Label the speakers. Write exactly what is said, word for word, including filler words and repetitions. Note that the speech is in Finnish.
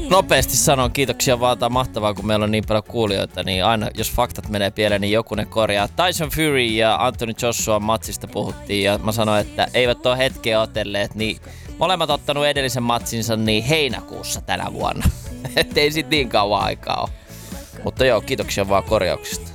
Speaker 1: nopeasti sanon kiitoksia vaan, tää on mahtavaa, kun meillä on niin paljon kuulijoita, niin aina jos faktat menee pieleen, niin joku ne korjaa. Tyson Fury ja Anthony Joshua matsista puhuttiin ja mä sanoin, että eivät ole hetkeä otelleet, niin molemmat ottanut edellisen matsinsa niin heinäkuussa tänä vuonna. Ettei sit niin kauan aikaa ole. Mutta joo, kiitoksia vaan korjauksista.